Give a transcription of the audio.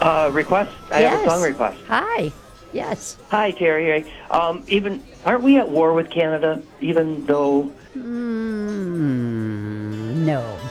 Request? I have a song request. Hi. Yes. Hi, Terry. Even aren't we at war with Canada? Even though No.